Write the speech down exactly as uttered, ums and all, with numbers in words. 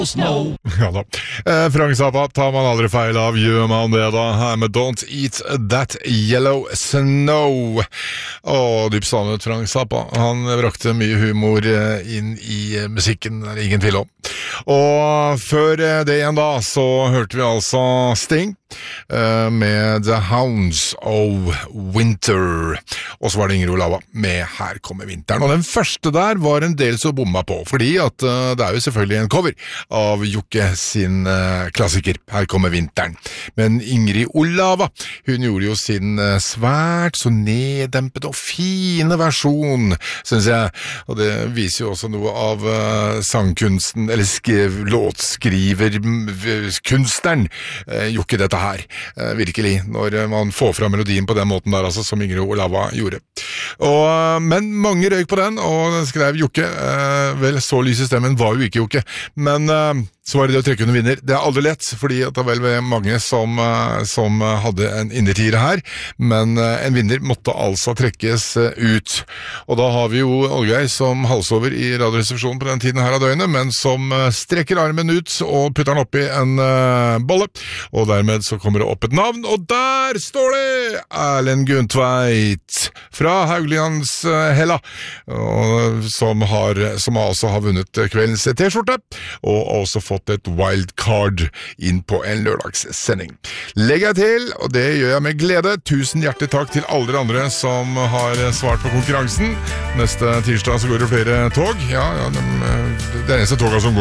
Snow. Ja da. Eh, Frank Zappa tar man aldri feil av, gjør man det da, her med Don't Eat That Yellow Snow. Åh, dypt savnet Frank Zappa. Han brakte mye humor inn i musikken, det er ingen tvil om. Og før det igjen da, så hørte vi altså Sting uh, med The Hounds of Winter. Og så var det Inger Olava med Her kommer vinteren. Og den første der var en del så bomma på, fordi at uh, det er jo selvfølgelig en cover av Jokke sin uh, klassiker Her kommer vinteren. Men Ingrid Olava, hun gjorde jo sin uh, svært så neddempet og fine versjon, synes jeg. Og det viser jo også noe av uh, sangkunsten, eller skrev, låtskriver kunstneren uh, Jokke dette her, uh, virkelig, når uh, man får fra melodien på den måten der, altså, som Ingrid Olava gjorde. Og, uh, men mange røyk på den, og skrev Jokke, uh, vel, så lys i stemmen var jo ikke Jokke, men uh, så var det det å trekke under vinner. Det er aldri lett, fordi det er vel mange som, som hadde en innertiere her, men en vinner måtte altså trekkes ut. Og da har vi jo Olgeir som halsover i radioresepsjonen på den tiden her av døgnet, men som strekker armen ut og putter den opp i en uh, bolle. Og dermed så kommer det opp et navn, og der står det Erlend Guntveit fra Hauglians uh, Hella, og, som, har, som altså har vunnet kveldens t-skjorte, og også fått et wildcard inn på en lørdagssending. Legger jeg til, og det gjør jeg med glede, tusen hjertelig takk til alle dere andre som har svart på konkurransen. Neste tirsdag så går det flere tog. Ja, ja de, det er eneste toget som går